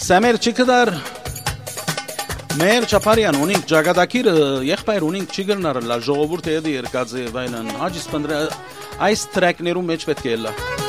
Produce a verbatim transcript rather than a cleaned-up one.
Սամեր չկդար Մեր չապարյան ունինք ճագադակիր եղբայր ունինք չի գրնար լա ժողովուրդը եդի երկած է վայլան հաջիս պնդրը այս տրակներում մեջ պետք է լա